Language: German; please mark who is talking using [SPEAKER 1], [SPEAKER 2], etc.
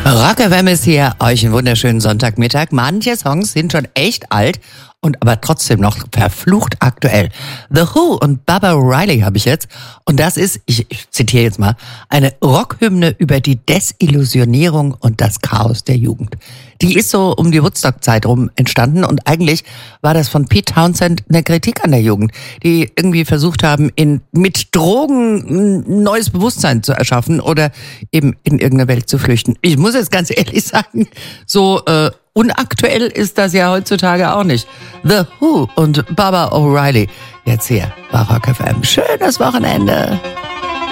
[SPEAKER 1] Rock FM ist hier, euch einen wunderschönen Sonntagmittag. Manche Songs sind schon echt alt und aber trotzdem noch verflucht aktuell. The Who und Baba O'Reilly habe ich jetzt. Und das ist, ich zitiere jetzt mal, eine Rockhymne über die Desillusionierung und das Chaos der Jugend. Die ist so um die Woodstock-Zeit rum entstanden und eigentlich war das von Pete Townshend eine Kritik an der Jugend, die irgendwie versucht haben, mit Drogen ein neues Bewusstsein zu erschaffen oder eben in irgendeine Welt zu flüchten. Ich muss jetzt ganz ehrlich sagen, so unaktuell ist das ja heutzutage auch nicht. The Who und Baba O'Reilly. Jetzt hier bei Rock FM. Schönes Wochenende.